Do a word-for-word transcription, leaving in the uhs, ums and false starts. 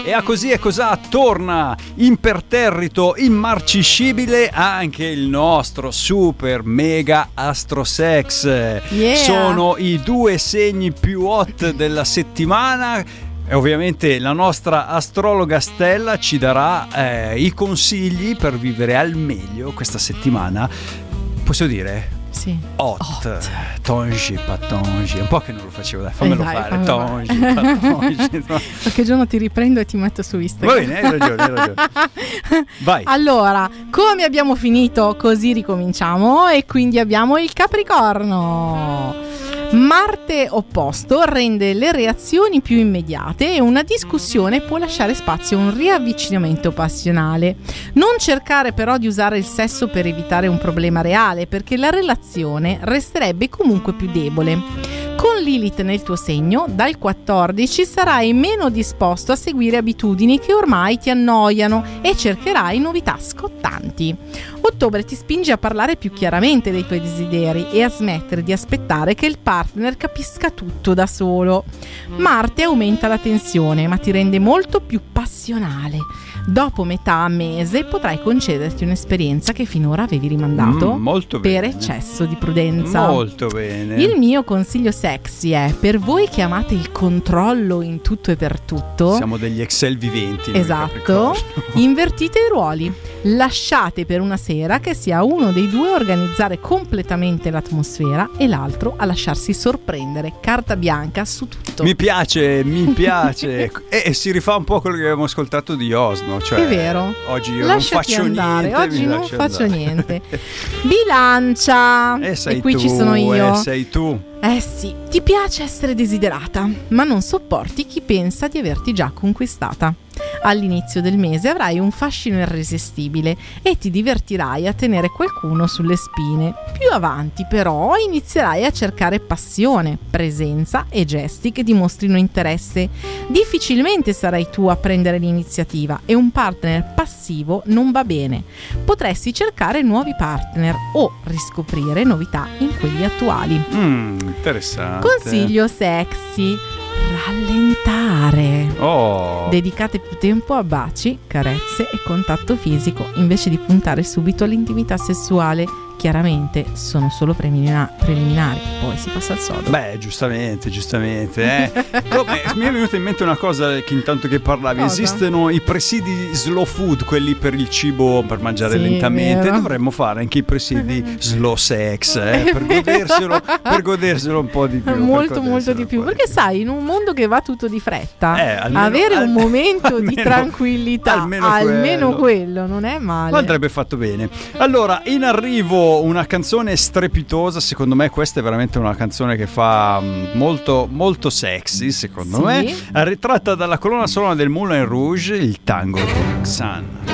E a Così e Cosà torna imperterrito, immarciscibile anche il nostro super mega astrosex. Yeah. Sono i due segni più hot della settimana e ovviamente la nostra astrologa Stella ci darà eh, i consigli per vivere al meglio questa settimana. Posso dire? Sì. Hot, Hot. Tongi, patongi. Un po' che non lo facevo, dai, fammelo Eh dai, fare. fammelo Tongi, fare. patongi. No. Qualche giorno ti riprendo e ti metto su Va Instagram. bene, hai ragione, hai ragione. Vai. Allora, come abbiamo finito, così ricominciamo. E quindi abbiamo il Capricorno. Marte opposto rende le reazioni più immediate e una discussione può lasciare spazio a un riavvicinamento passionale. Non cercare però di usare il sesso per evitare un problema reale, perché la relazione resterebbe comunque più debole. Con Lilith nel tuo segno, dal quattordici sarai meno disposto a seguire abitudini che ormai ti annoiano e cercherai novità scottanti. Ottobre ti spinge a parlare più chiaramente dei tuoi desideri e a smettere di aspettare che il partner capisca tutto da solo. Marte aumenta la tensione, ma ti rende molto più passionale. Dopo metà mese potrai concederti un'esperienza che finora avevi rimandato Mm, molto per bene. eccesso di prudenza. Molto bene. Il mio consiglio sexy è: per voi che amate il controllo in tutto e per tutto, Siamo degli Excel viventi. noi esatto, Capricorno. invertite i ruoli. Lasciate per una sera che sia uno dei due a organizzare completamente l'atmosfera e l'altro a lasciarsi sorprendere. Carta bianca su tutto. Mi piace, mi piace. e, e si rifà un po' quello che abbiamo ascoltato di Osno. Cioè, È vero. Oggi io Lasciati non faccio andare. niente. Oggi mi non lascio faccio andare. niente. Bilancia. E sei e qui tu, ci sono io. eh, sei tu. Eh sì, ti piace essere desiderata, ma non sopporti chi pensa di averti già conquistata. All'inizio del mese avrai un fascino irresistibile e ti divertirai a tenere qualcuno sulle spine. Più avanti però inizierai a cercare passione, presenza e gesti che dimostrino interesse. Difficilmente sarai tu a prendere l'iniziativa e un partner passivo non va bene. Potresti cercare nuovi partner o riscoprire novità in quelli attuali. Mm, interessante. Consiglio sexy: rallentare. Oh. Dedicate più tempo a baci, carezze e contatto fisico invece di puntare subito all'intimità sessuale. Chiaramente sono solo preliminar- preliminari, poi si passa al sodo. Beh, giustamente, giustamente. Eh. Come, mi è venuta in mente una cosa che intanto che parlavi. Cosa? Esistono i presidi slow food, quelli per il cibo, per mangiare Sì, lentamente. vero. Dovremmo fare anche i presidi slow sex, eh, per goderselo, per goderselo un po' di più. per molto goderselo molto di un più, po' perché sai, in un mondo che va tutto di fretta, Eh, almeno- avere un al- momento di almeno- tranquillità, almeno almeno, quello. quello non è male. Andrebbe fatto bene. Allora, in arrivo una canzone strepitosa. Secondo me questa è veramente una canzone che fa mm, molto molto sexy, secondo Sì. me. Ritratta dalla colonna sonora del Moulin Rouge, il tango con Roxanne.